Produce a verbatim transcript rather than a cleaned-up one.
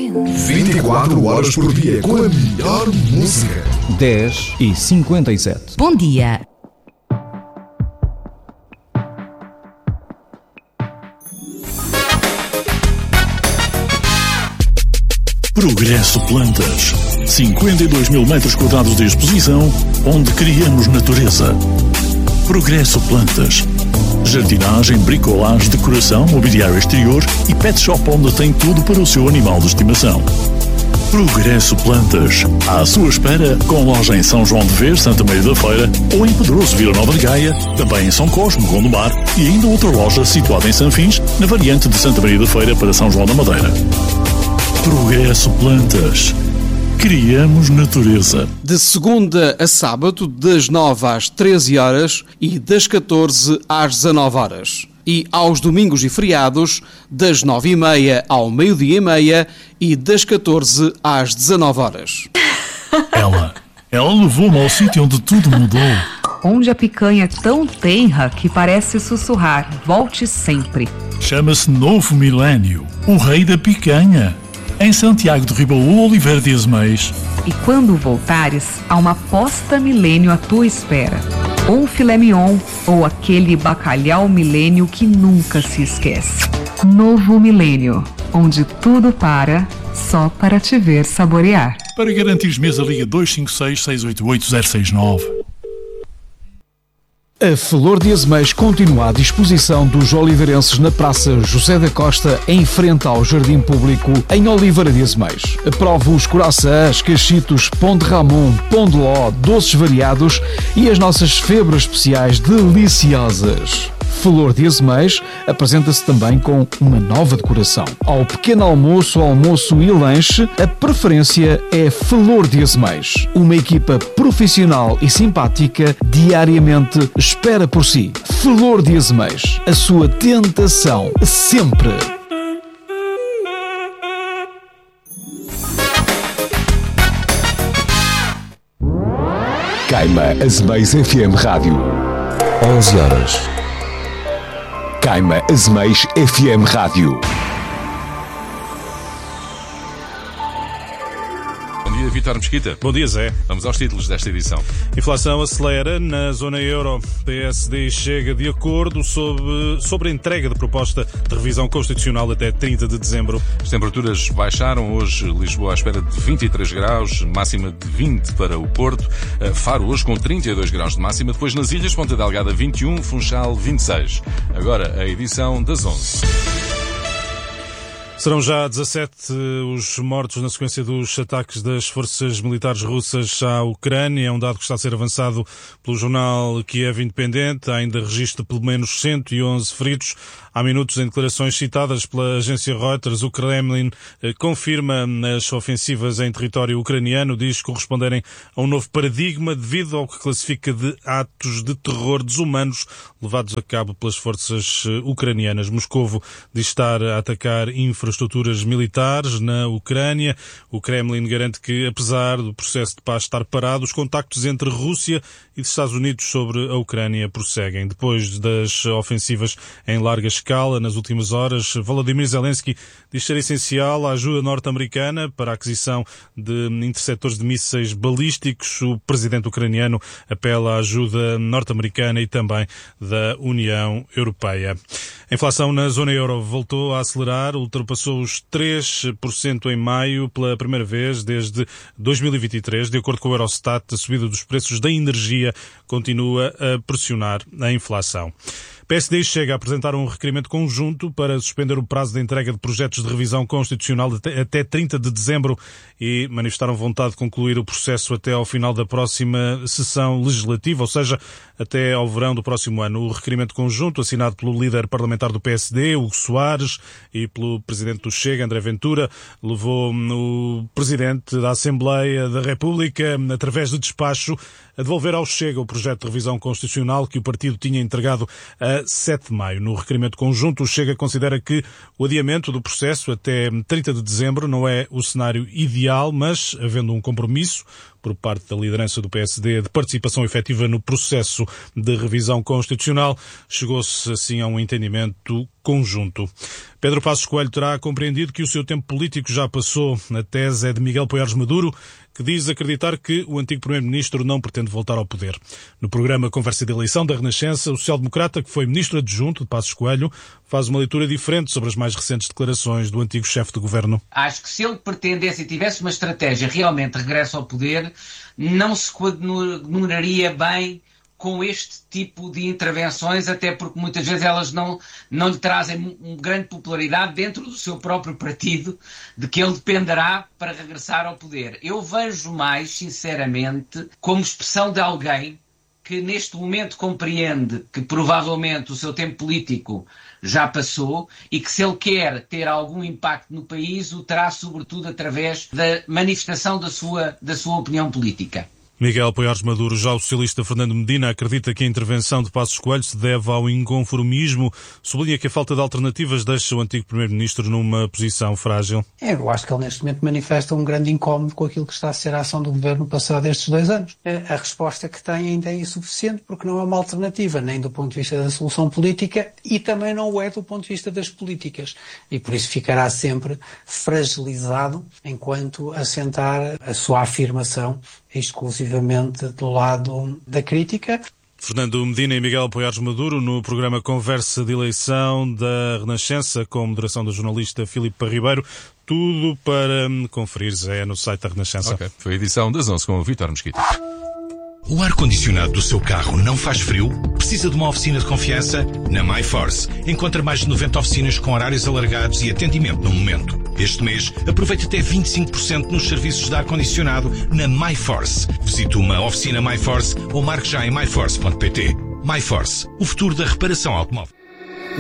vinte e quatro horas por dia com a melhor música. dez e cinquenta e sete. Bom dia. Progresso Plantas. cinquenta e dois mil metros quadrados de exposição, onde criamos natureza. Progresso Plantas. Jardinagem, bricolagem, decoração, mobiliário exterior e pet shop onde tem tudo para o seu animal de estimação. Progresso Plantas. À sua espera, com loja em São João de Ver, Santa Maria da Feira, ou em Pedroso, Vila Nova de Gaia, também em São Cosme, Gondomar, e ainda outra loja situada em Sanfins, na variante de Santa Maria da Feira para São João da Madeira. Progresso Plantas. Criamos natureza. De segunda a sábado, das nove às treze horas e das catorze às dezanove horas. E aos domingos e feriados, das nove e meia ao meio-dia e meia e das catorze às dezanove horas. Ela, ela levou-me ao sítio onde tudo mudou. Onde a picanha é tão tenra que parece sussurrar, volte sempre. Chama-se Novo Milênio, o rei da picanha. Em Santiago de Ribaú, Oliveira de Azeméis. E quando voltares, há uma posta milênio à tua espera. Ou um filé mignon, ou aquele bacalhau milênio que nunca se esquece. Novo Milênio, onde tudo para, só para te ver saborear. Para garantir mesa, liga dois cinco seis, seis oito oito, zero seis nove. A Flor de Azeméis continua à disposição dos oliveirenses na Praça José da Costa, em frente ao Jardim Público, em Oliveira de Azeméis. Prove os coraçãs, cachitos, pão de ramon, pão de ló, doces variados e as nossas febras especiais deliciosas. Flor de Azeméis apresenta-se também com uma nova decoração. Ao pequeno almoço, almoço e lanche, a preferência é Flor de Azeméis. Uma equipa profissional e simpática diariamente espera por si. Flor de Azeméis, a sua tentação sempre. Caima Azeméis F M Rádio. onze horas. Caima Azeméis F M Rádio. Bom dia, Vítor Mesquita. Bom dia, Zé. Vamos aos títulos desta edição. Inflação acelera na zona euro. P S D chega de acordo sobre, sobre a entrega de proposta de revisão constitucional até trinta de dezembro. As temperaturas baixaram. Hoje Lisboa à espera de vinte e três graus, máxima de vinte para o Porto. Faro hoje com trinta e dois graus de máxima. Depois nas ilhas, Ponta Delgada vinte e um, Funchal vinte e seis. Agora a edição das onze. Serão já dezassete os mortos na sequência dos ataques das forças militares russas à Ucrânia. É um dado que está a ser avançado pelo jornal Kiev Independente. Há ainda registro de pelo menos cento e onze feridos. Há minutos, em declarações citadas pela agência Reuters, o Kremlin eh, confirma as ofensivas em território ucraniano, diz corresponderem a um novo paradigma devido ao que classifica de atos de terror desumanos levados a cabo pelas forças eh, ucranianas. Moscovo diz estar a atacar infraestruturas militares na Ucrânia. O Kremlin garante que, apesar do processo de paz estar parado, os contactos entre Rússia e dos Estados Unidos sobre a Ucrânia prosseguem. Depois das ofensivas em larga escala nas últimas horas, Volodymyr Zelensky diz ser essencial a ajuda norte-americana para a aquisição de interceptores de mísseis balísticos. O presidente ucraniano apela à ajuda norte-americana e também da União Europeia. A inflação na zona euro voltou a acelerar, ultrapassou os três por cento em maio pela primeira vez desde dois mil e vinte e três. De acordo com o Eurostat, a subida dos preços da energia continua a pressionar a inflação. P S D chega a apresentar um requerimento conjunto para suspender o prazo de entrega de projetos de revisão constitucional até trinta de dezembro e manifestaram vontade de concluir o processo até ao final da próxima sessão legislativa, ou seja, até ao verão do próximo ano. O requerimento conjunto, assinado pelo líder parlamentar do P S D, Hugo Soares, e pelo presidente do Chega, André Ventura, levou o presidente da Assembleia da República, através de despacho, a devolver ao Chega o projeto de revisão constitucional que o partido tinha entregado a sete de maio. No requerimento conjunto, o Chega considera que o adiamento do processo até trinta de dezembro não é o cenário ideal, mas, havendo um compromisso por parte da liderança do P S D de participação efetiva no processo de revisão constitucional. Chegou-se assim a um entendimento conjunto. Pedro Passos Coelho terá compreendido que o seu tempo político já passou. A tese é de Miguel Poiares Maduro, que diz acreditar que o antigo primeiro-ministro não pretende voltar ao poder. No programa Conversa de Eleição da Renascença, o social-democrata, que foi ministro adjunto de Passos Coelho, faz uma leitura diferente sobre as mais recentes declarações do antigo chefe de governo. Acho que se ele pretendesse e tivesse uma estratégia realmente de regresso ao poder, não se coadunaria bem com este tipo de intervenções, até porque muitas vezes elas não, não lhe trazem uma grande popularidade dentro do seu próprio partido, de que ele dependerá para regressar ao poder. Eu vejo mais, sinceramente, como expressão de alguém que neste momento compreende que provavelmente o seu tempo político já passou e que se ele quer ter algum impacto no país, o terá sobretudo através da manifestação da sua, da sua opinião política. Miguel Poiares Maduro. Já o socialista Fernando Medina acredita que a intervenção de Passos Coelho se deve ao inconformismo. Sublinha que a falta de alternativas deixa o antigo primeiro-ministro numa posição frágil. É, eu acho que ele neste momento manifesta um grande incómodo com aquilo que está a ser a ação do governo passado estes dois anos. A resposta que tem ainda é insuficiente porque não é uma alternativa, nem do ponto de vista da solução política e também não o é do ponto de vista das políticas. E por isso ficará sempre fragilizado enquanto assentar a sua afirmação exclusivamente do lado da crítica. Fernando Medina e Miguel Poiares Maduro no programa Conversa de Eleição da Renascença, com moderação do jornalista Filipe Ribeiro. Tudo para conferir, é no site da Renascença. Ok, foi a edição das onze com o Vítor Mesquita. O ar-condicionado do seu carro não faz frio? Precisa de uma oficina de confiança? Na MyForce. Encontra mais de noventa oficinas com horários alargados e atendimento no momento. Este mês, aproveite até vinte e cinco por cento nos serviços de ar-condicionado na MyForce. Visite uma oficina MyForce ou marque já em myforce ponto pt. MyForce, o futuro da reparação automóvel.